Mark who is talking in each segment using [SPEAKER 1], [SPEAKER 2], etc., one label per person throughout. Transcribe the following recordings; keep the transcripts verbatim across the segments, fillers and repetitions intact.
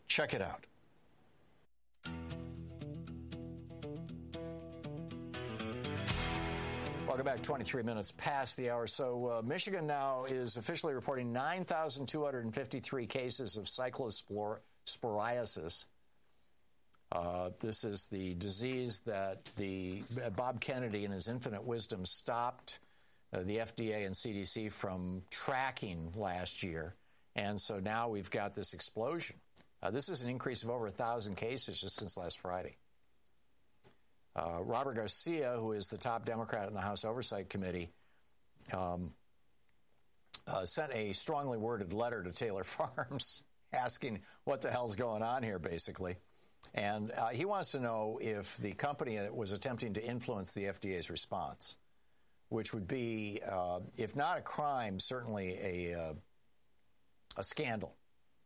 [SPEAKER 1] Check it out. Welcome back. twenty-three minutes past the hour. So uh, Michigan now is officially reporting nine thousand two hundred fifty-three cases of cyclosporiasis. Uh, this is the disease that the uh, Bob Kennedy, in his infinite wisdom, stopped uh, the F D A and C D C from tracking last year. And so now we've got this explosion. Uh, this is an increase of over one thousand cases just since last Friday. Uh, Robert Garcia, who is the top Democrat in the House Oversight Committee, um, uh, sent a strongly worded letter to Taylor Farms asking what the hell's going on here, basically. And uh, he wants to know if the company was attempting to influence the F D A's response, which would be, uh, if not a crime, certainly a, uh, a scandal.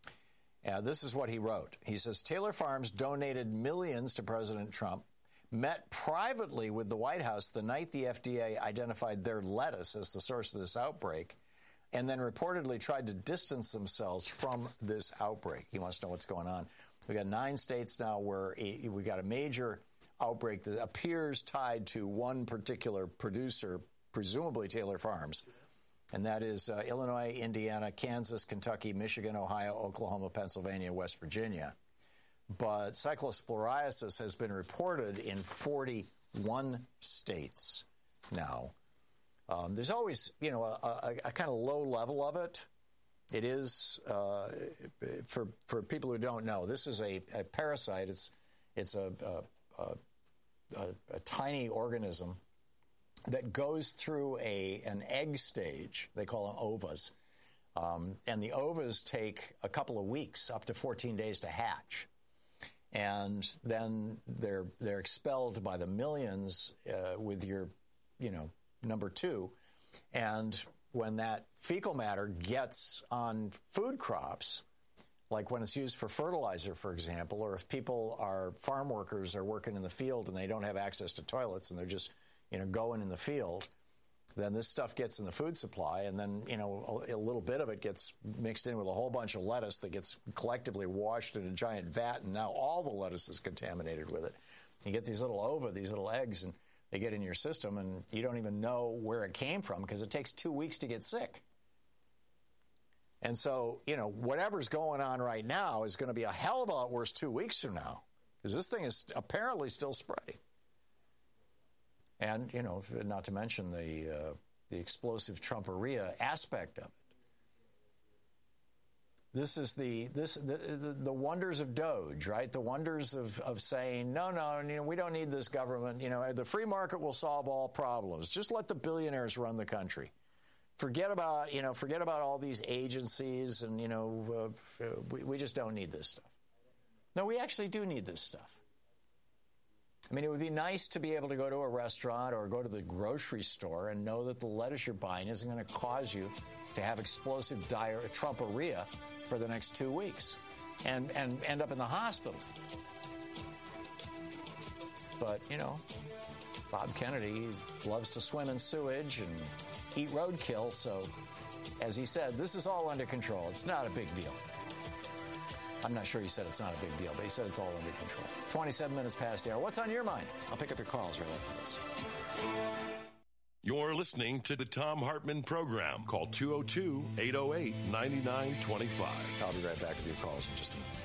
[SPEAKER 1] Uh, this is what he wrote. He says, Taylor Farms donated millions to President Trump, met privately with the White House the night the F D A identified their lettuce as the source of this outbreak, and then reportedly tried to distance themselves from this outbreak. He wants to know what's going on. We've got nine states now where a, we've got a major outbreak that appears tied to one particular producer, presumably Taylor Farms, and that is uh, Illinois, Indiana, Kansas, Kentucky, Michigan, Ohio, Oklahoma, Pennsylvania, West Virginia. But cyclosporiasis has been reported in forty-one states now. Um, there's always, you know, a, a, a kind of low level of it. It is, uh, for for people who don't know, this is a, a parasite. It's it's a a, a a tiny organism that goes through a an egg stage. They call them ovas, um, and the ovas take a couple of weeks, up to fourteen days, to hatch. And then they're they're expelled by the millions uh, with your, you know, number two. And when that fecal matter gets on food crops, like when it's used for fertilizer, for example, or if people are farm workers are working in the field and they don't have access to toilets and they're just, you know, going in the field, then this stuff gets in the food supply, and then, you know, a, a little bit of it gets mixed in with a whole bunch of lettuce that gets collectively washed in a giant vat, and now all the lettuce is contaminated with it. You get these little ova, these little eggs, and they get in your system, and you don't even know where it came from because it takes two weeks to get sick. And so, you know, whatever's going on right now is going to be a hell of a lot worse two weeks from now, because this thing is apparently still spreading. And, you know, not to mention the uh, the explosive Trumperia aspect of it. This is the this the, the, the wonders of Doge, right? The wonders of, of saying, no, no, you know, we don't need this government. You know, the free market will solve all problems. Just let the billionaires run the country. Forget about, you know, forget about all these agencies, and, you know, uh, we, we just don't need this stuff. No, we actually do need this stuff. I mean, it would be nice to be able to go to a restaurant or go to the grocery store and know that the lettuce you're buying isn't going to cause you to have explosive diarrhea, Trumperia, for the next two weeks and, and end up in the hospital. But, you know, Bob Kennedy loves to swim in sewage and eat roadkill, so, as he said, this is all under control. It's not a big deal. I'm not sure he said it's not a big deal, but he said it's all under control. twenty-seven minutes past the hour. What's on your mind? I'll pick up your calls right after this.
[SPEAKER 2] You're listening to the Thom Hartmann Program. Call two oh two, eight oh eight, nine nine two five.
[SPEAKER 1] I'll be right back with your calls in just a minute.